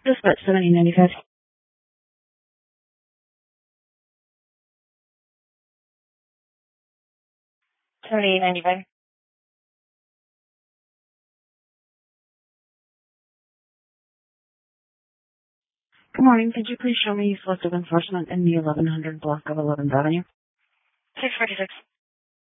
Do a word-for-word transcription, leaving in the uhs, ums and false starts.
Dispatch seventy ninety-five. seventy ninety-five. Good morning. Could you please show me selective enforcement in the eleven hundred block of eleventh Avenue? six forty-six.